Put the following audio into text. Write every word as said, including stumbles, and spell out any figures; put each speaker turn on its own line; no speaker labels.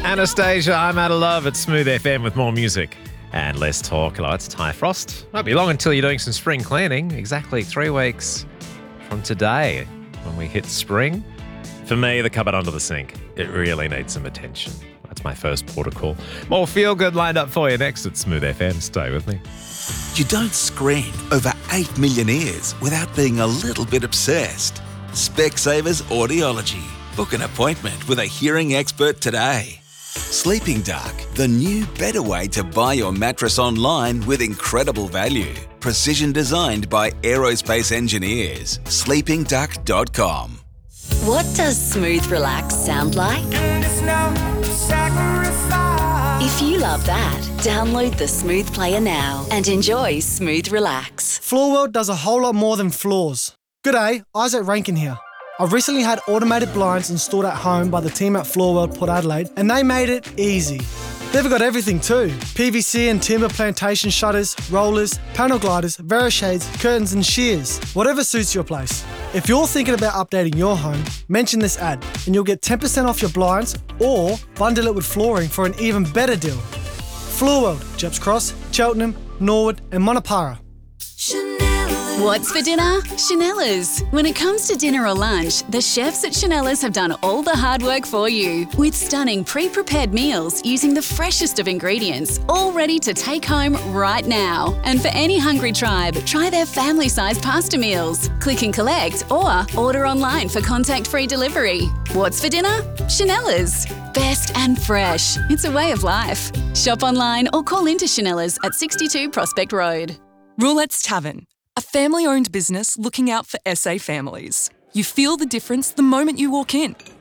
Anastasia, I'm out of love at Smooth F M with more music and less talk. Hello, it's Ty Frost. Won't be long until you're doing some spring cleaning. Exactly three weeks from today when we hit spring. For me, the cupboard under the sink, it really needs some attention. That's my first port of call. More feel good lined up for you next at Smooth F M. Stay with me.
You don't scream over eight million ears without being a little bit obsessed. Specsavers Audiology. Book an appointment with a hearing expert today. Sleeping Duck, the new better way to buy your mattress online with incredible value. Precision designed by aerospace engineers. sleeping duck dot com.
What does Smooth Relax sound like? If you love that, download the Smooth Player now and enjoy Smooth Relax.
Floorworld does a whole lot more than floors. G'day, Isaac Rankin here. I've recently had automated blinds installed at home by the team at Floorworld Port Adelaide, and they made it easy. They've got everything too. P V C and timber plantation shutters, rollers, panel gliders, Verishades, curtains and shears. Whatever suits your place. If you're thinking about updating your home, mention this ad and you'll get ten percent off your blinds or bundle it with flooring for an even better deal. Floorworld, Jeps Cross, Cheltenham, Norwood and Monopara.
What's for dinner? Chanella's. When it comes to dinner or lunch, the chefs at Chanella's have done all the hard work for you with stunning pre-prepared meals using the freshest of ingredients, all ready to take home right now. And for any hungry tribe, try their family-sized pasta meals. Click and collect or order online for contact-free delivery. What's for dinner? Chanella's. Best and fresh. It's a way of life. Shop online or call into Chanella's at sixty-two Prospect Road.
Roulette's Tavern. A family-owned business looking out for S A families. You feel the difference the moment you walk in.